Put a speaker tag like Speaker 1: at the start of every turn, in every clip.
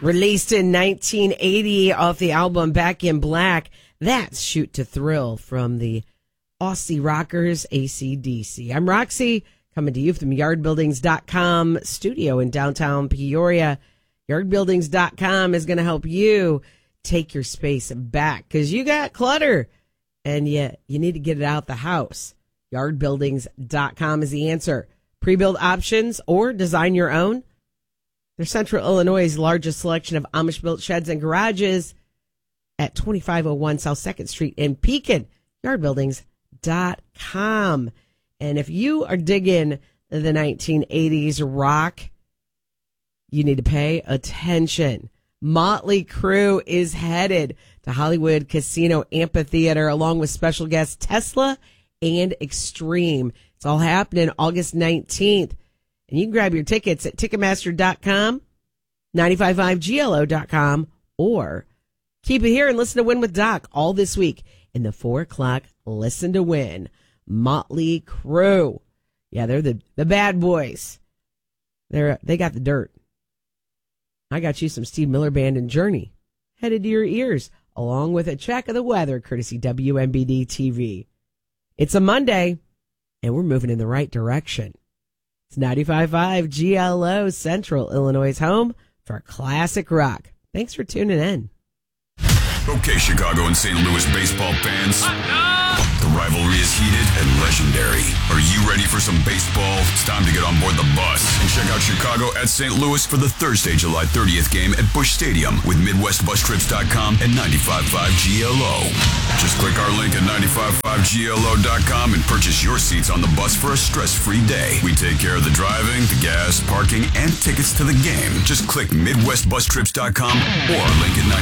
Speaker 1: Released in 1980 off the album Back in Black, that's Shoot to Thrill from the Aussie Rockers AC/DC. I'm Roxy, coming to you from yardbuildings.com studio in downtown Peoria. Yardbuildings.com is going to help you take your space back because you got clutter and you need to get it out the house. Yardbuildings.com is the answer. Pre-built options or design your own. They're Central Illinois' largest selection of Amish-built sheds and garages at 2501 South 2nd Street in Pekin. Yardbuildings.com. And if you are digging the 1980s rock, you need to pay attention. Motley Crue is headed to Hollywood Casino Amphitheater along with special guests Tesla and Extreme. It's all happening August 19th. And you can grab your tickets at Ticketmaster.com, 955GLO.com, or keep it here and listen to Win with Doc all this week in the 4 o'clock Listen to Win. Motley Crue. Yeah, they're the bad boys. They got the dirt. I got you some Steve Miller Band and Journey headed to your ears, along with a check of the weather, courtesy WMBD TV. It's a Monday, and we're moving in the right direction. It's 95.5 GLO, Central Illinois' home for classic rock. Thanks for tuning in.
Speaker 2: Okay, Chicago and St. Louis baseball fans. The rivalry is heated and legendary. Are you ready for some baseball? It's time to get on board the bus and check out Chicago at St. Louis for the Thursday, July 30th game at Busch Stadium with MidwestBusTrips.com and 95.5 GLO. Just click our link at 955GLO.com and purchase your seats on the bus for a stress-free day. We take care of the driving, the gas, parking, and tickets to the game. Just click MidwestBusTrips.com or link at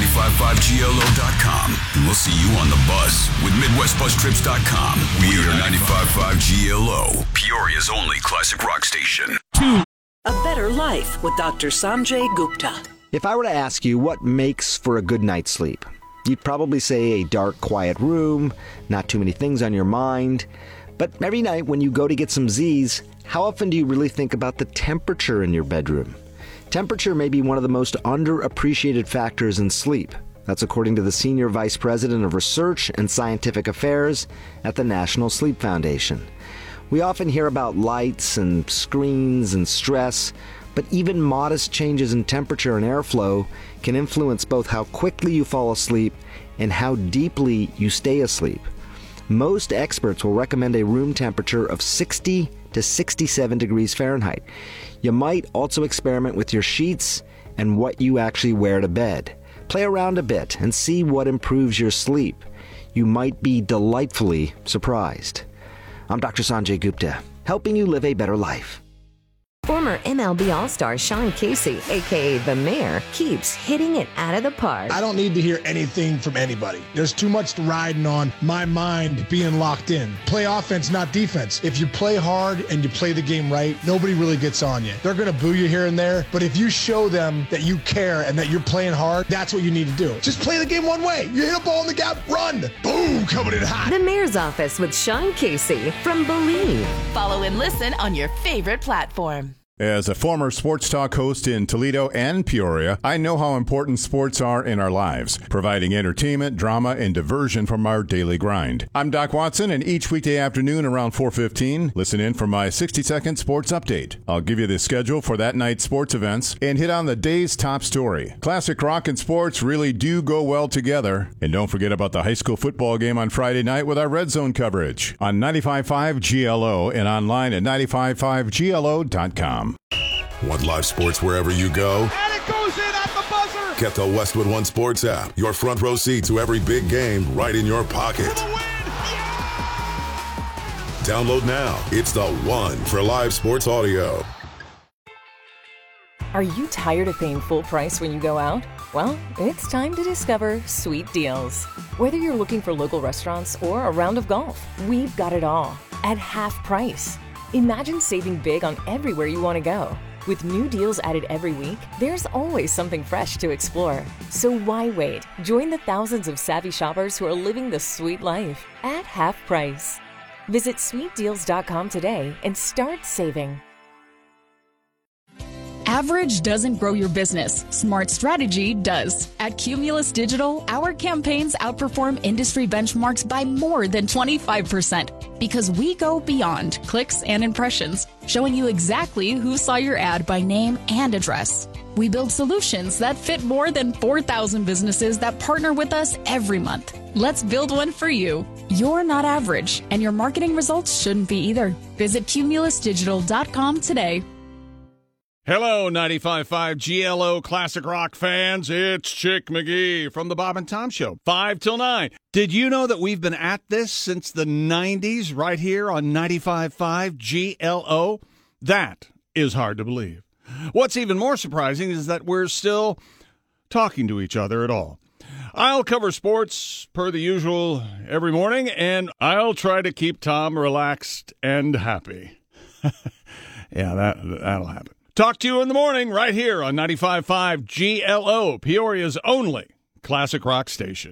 Speaker 2: 955GLO.com and we'll see you on the bus with MidwestBusTrips.com. We are 95.5 GLO, Peoria's only classic rock station.
Speaker 3: A Better Life with Dr. Sanjay Gupta.
Speaker 4: If I were to ask you what makes for a good night's sleep, you'd probably say a dark, quiet room, not too many things on your mind. But every night when you go to get some Z's, how often do you really think about the temperature in your bedroom? Temperature may be one of the most underappreciated factors in sleep. That's according to the Senior Vice President of Research and Scientific Affairs at the National Sleep Foundation. We often hear about lights and screens and stress, but even modest changes in temperature and airflow can influence both how quickly you fall asleep and how deeply you stay asleep. Most experts will recommend a room temperature of 60 to 67 degrees Fahrenheit. You might also experiment with your sheets and what you actually wear to bed. Play around a bit and see what improves your sleep. You might be delightfully surprised. I'm Dr. Sanjay Gupta, helping you live a better life.
Speaker 5: Former MLB All-Star Sean Casey, a.k.a. The Mayor, keeps hitting it out of the park.
Speaker 6: I don't need to hear anything from anybody. There's too much riding on my mind being locked in. Play offense, not defense. If you play hard and you play the game right, nobody really gets on you. They're going to boo you here and there, but if you show them that you care and that you're playing hard, that's what you need to do. Just play the game one way. You hit a ball in the gap, run. Boom, coming in hot.
Speaker 5: The Mayor's Office with Sean Casey from Believe.
Speaker 7: Follow and listen on your favorite platform.
Speaker 8: As a former sports talk host in Toledo and Peoria, I know how important sports are in our lives, providing entertainment, drama, and diversion from our daily grind. I'm Doc Watson, and each weekday afternoon around 4:15, listen in for my 60-second sports update. I'll give you the schedule for that night's sports events and hit on the day's top story. Classic rock and sports really do go well together. And don't forget about the high school football game on Friday night with our Red Zone coverage on 95.5 GLO and online at 955GLO.com.
Speaker 2: Want live sports wherever you go?
Speaker 9: And it goes in at the buzzer!
Speaker 2: Get the Westwood One Sports app. Your front row seat to every big game right in your pocket.
Speaker 9: For the win! Yeah!
Speaker 2: Download now. It's the one for live sports audio.
Speaker 10: Are you tired of paying full price when you go out? Well, it's time to discover Sweet Deals. Whether you're looking for local restaurants or a round of golf, we've got it all at half price. Imagine saving big on everywhere you want to go. With new deals added every week, there's always something fresh to explore. So why wait? Join the thousands of savvy shoppers who are living the sweet life at half price. Visit sweetdeals.com today and start saving.
Speaker 11: Average doesn't grow your business. Smart strategy does. At Cumulus Digital, our campaigns outperform industry benchmarks by more than 25% because we go beyond clicks and impressions, showing you exactly who saw your ad by name and address. We build solutions that fit more than 4,000 businesses that partner with us every month. Let's build one for you. You're not average, and your marketing results shouldn't be either. Visit cumulusdigital.com today.
Speaker 12: Hello, 95.5 GLO Classic Rock fans. It's Chick McGee from the Bob and Tom Show, 5 till 9. Did you know that we've been at this since the 90s right here on 95.5 GLO? That is hard to believe. What's even more surprising is that we're still talking to each other at all. I'll cover sports per the usual every morning, and I'll try to keep Tom relaxed and happy. Yeah, that'll happen. Talk to you in the morning right here on 95.5 GLO, Peoria's only classic rock station.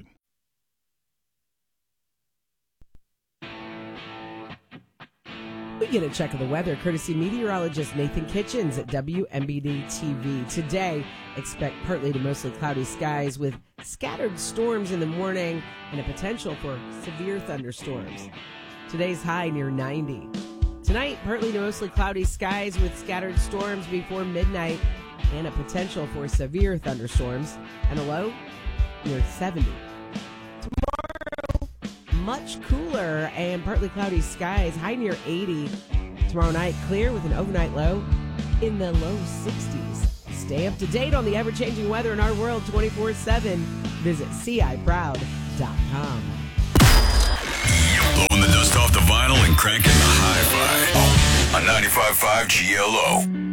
Speaker 1: We get a check of the weather courtesy meteorologist Nathan Kitchens at WMBD TV. Today, expect partly to mostly cloudy skies with scattered storms in the morning and a potential for severe thunderstorms. Today's high near 90. Tonight, partly to mostly cloudy skies with scattered storms before midnight and a potential for severe thunderstorms and a low near 70. Tomorrow, much cooler and partly cloudy skies, high near 80. Tomorrow night, clear with an overnight low in the low 60s. Stay up to date on the ever-changing weather in our world 24/7. Visit ciproud.com.
Speaker 2: Blowing the dust off the vinyl and cranking the hi-fi on 95.5 GLO.